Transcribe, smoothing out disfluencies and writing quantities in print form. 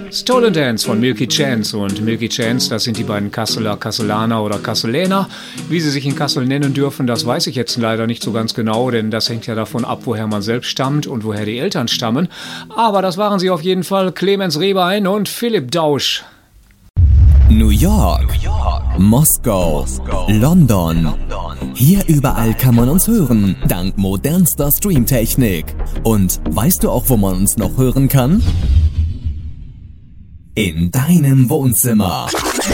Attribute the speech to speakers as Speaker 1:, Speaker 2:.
Speaker 1: Stolen Dance von Milky Chance. Und Milky Chance, das sind die beiden Kasselaner oder Kasseläner. Wie sie sich in Kassel nennen dürfen, das weiß ich jetzt leider nicht so ganz genau, denn das hängt ja davon ab, woher man selbst stammt und woher die Eltern stammen. Aber das waren sie auf jeden Fall, Clemens Rehbein und Philipp Dausch.
Speaker 2: New York, Moskau, London. Hier überall kann man uns hören, dank modernster Streamtechnik. Und weißt du auch, wo man uns noch hören kann? In deinem Wohnzimmer.